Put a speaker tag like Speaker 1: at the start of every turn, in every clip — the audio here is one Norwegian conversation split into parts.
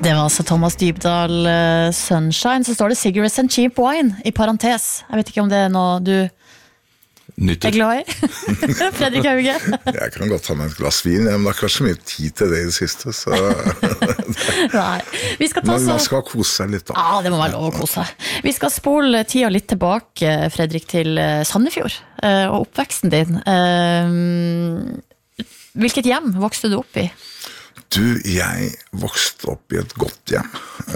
Speaker 1: Det var altså Thomas Dybdahl, Sunshine. Så står det Cigarettes and Cheap Wine I parentes. Jeg vet ikke om det noe du
Speaker 2: Nytter.
Speaker 1: glad I. Fredrik Hauge.
Speaker 3: Jeg kan godt ha med et glass vin, men det har kanskje mye tid til det I det siste. Så
Speaker 1: Nei, vi skal ta
Speaker 3: man skal kose seg litt da.
Speaker 1: Ja, det må være lov å kose seg. Vi skal spole tida litt tilbake, Fredrik, til Sandefjord og oppveksten din. Hvilket hjem vokste du opp I?
Speaker 3: Du, jeg vokste opp I et godt hjem.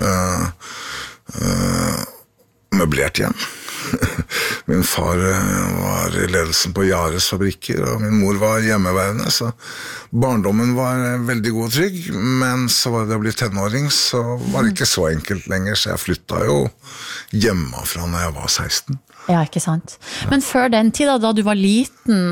Speaker 3: Møblert hjem. Min far var I ledelsen på Jares fabrikker, og min mor var hjemmeværende, så barndommen var veldig god og trygg, men så var det å bli tenåring, så var det ikke så enkelt lenger, så jeg flyttet jo hjemmefra når jeg var 16.
Speaker 1: Ja, ikke sant. Men før den tid, da du var liten,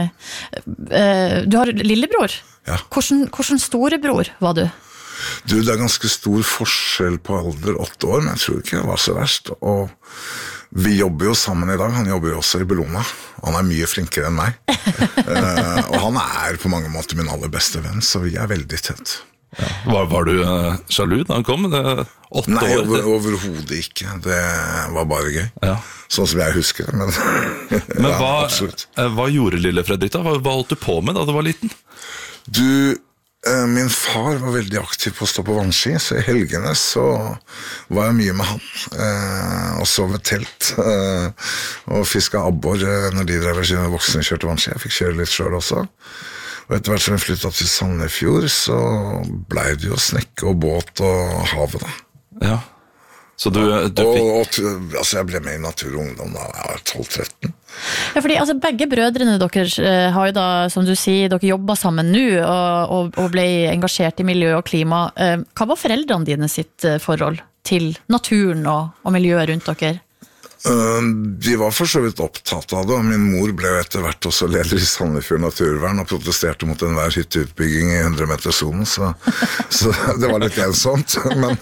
Speaker 1: du har lillebror.
Speaker 3: Ja.
Speaker 1: Hvordan storebror var du?
Speaker 3: Du, det ganske stor forskjell på alder, 8 år, men jeg tror ikke det var så verst. Og vi jobber jo sammen I dag, han jobber jo også I Bellona. Han mye flinkere enn meg. Og han på mange måter min aller beste venn, så vi veldig tett.
Speaker 2: Ja. Var du sjalu da han kom? 8
Speaker 3: Nei,
Speaker 2: år?
Speaker 3: overhodet ikke. Det var bare gøy.
Speaker 2: Ja.
Speaker 3: Sånn som jeg husker det, men,
Speaker 2: Men
Speaker 3: ja,
Speaker 2: hva gjorde lille Fredrik da? Hva holdt du på med da du var liten?
Speaker 3: Du, min far var veldig aktiv på å stå på vannski, så I helgene så var jeg mye med han, og sov ved telt, og fisket abbor når de drev voksne kjørte vannski. Jeg fikk kjøre litt selv også. Og etter hvert som vi flyttet til Sandefjord, så ble det jo snekke og båt og havet da.
Speaker 2: Ja. Så du fikk...
Speaker 3: altså jeg ble med I Natur og Ungdom da jeg var 12-13.
Speaker 1: Ja, fordi altså, begge brødrene deres har jo da, som du sier, dere jobbet sammen nå og ble engasjert I miljø og klima. Hva var foreldrene dine sitt forhold til naturen og miljøet rundt dere?
Speaker 3: De var for så vidt opptatt av det, og min mor ble etter hvert også leder I Sandefjord Naturvern og protesterte mot enhver hytteutbygging I 100-metersonen, så det var litt ensomt.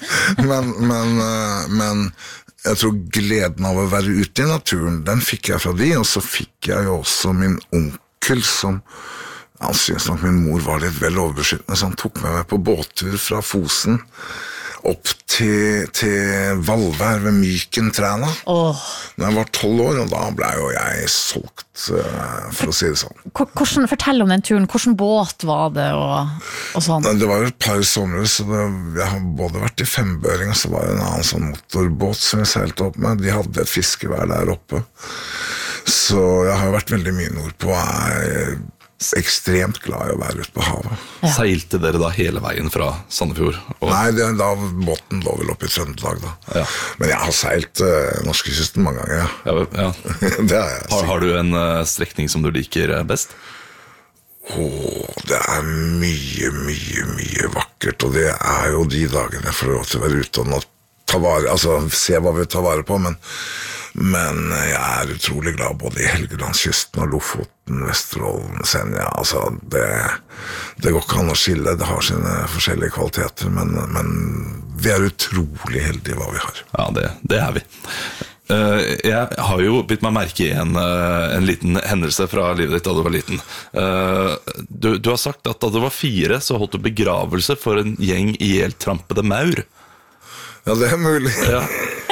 Speaker 3: Men jeg tror gleden av å være ute I naturen, den fikk jeg fra de, og så fikk jeg jo også min onkel som... Han synes nok min mor var litt vel overbeskyttende, så han tok med meg på båttur fra Fosen opp til Valvær ved Myken-træna. Når jeg var 12 år, og da ble jo jeg solgt, for å si det sånn.
Speaker 1: Fortell om den turen, hvordan båt var det og sånn?
Speaker 3: Det var jo et par somre, så jeg har både vært I Fembøring, og så var det en annen sånn motorbåt som jeg seilte opp med. De hadde et fiskevær der oppe. Så jeg har vært veldig mye nordpå, og ekstremt glad I å være ute på havet.
Speaker 2: Ja. Seilte dere da hele veien fra Sandefjord?
Speaker 3: Nei, da båten lå vel opp I Trøndelag da. Ja. Men jeg har seilt norskekysten mange ganger, ja.
Speaker 2: Ja.
Speaker 3: Det har jeg.
Speaker 2: Har du en strekning som du liker best?
Speaker 3: Det mye vakkert, og det jo de dagene jeg får lov til å være ute og ta vare, altså se hva vi tar vare på, men jeg utrolig glad både I Helgelandskysten og Lofoten, Vesterålen, Senja, altså det går ikke an å skille, det har sine forskjellige kvaliteter, men vi utrolig heldige hva vi har.
Speaker 2: Ja, det vi. Jeg har jo bitt meg merke I en liten hendelse fra livet ditt da du var liten. Du har sagt at da du var 4 så holdt du begravelse for en gjeng ihjeltrampede maur.
Speaker 3: Ja, det mulig.
Speaker 2: Ja.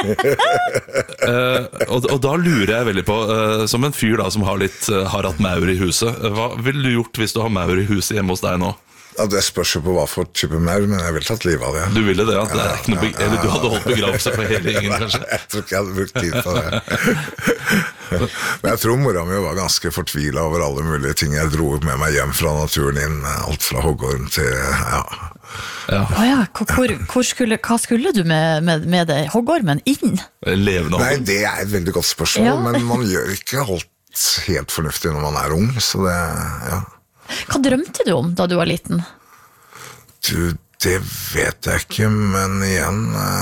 Speaker 2: Og da lurer jeg veldig på, som en fyr da som har hatt maur I huset, hva ville du gjort hvis du har maur I huset hjemme hos deg nå?
Speaker 3: Ja, det spørs jo på hva for type maur, men jeg ville tatt livet av det.
Speaker 2: Du ville det, ja? Eller du hadde holdt begravelse for hele gjengen, kanskje?
Speaker 3: Jeg tror ikke jeg hadde brukt tid på det. Men jeg tror mora mi var ganske fortvilet over alle mulige ting. Jeg dro med meg hjem fra naturen inn, alt fra hoggorm til,
Speaker 1: hva skulle du med det? Hoggormen inn?
Speaker 3: Levende hoggorm? Nei, det et veldig godt spørsmål, men man gjør ikke alt helt fornuftig når man ung, så det,
Speaker 1: Hva drømte du om da du var liten?
Speaker 3: Du, det vet jeg ikke, men igjen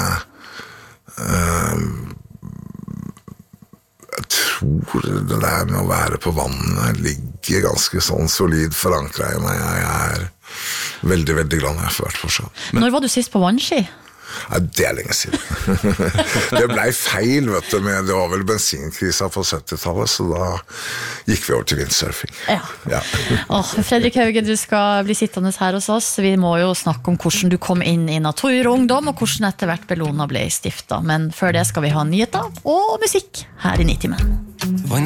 Speaker 3: jeg tror det der med å være på vannet ligger ganske sånn solid forankret I meg. Jeg veldig, veldig glad når jeg har vært fortsatt.
Speaker 1: Når var du sist på vannski?
Speaker 3: Nei, det lenge siden. Det ble feil, vet du, men det var vel bensinkrisa på 70-tallet, så da gikk vi over til windsurfing.
Speaker 1: Ja. Fredrik Hauge, du skal bli sittende her hos oss. Vi må jo snakke om hvordan du kom inn i Natur og Ungdom, og hvordan etter hvert Bellona ble stiftet. Men før det skal vi ha nyheter og musikk her i Nitimen.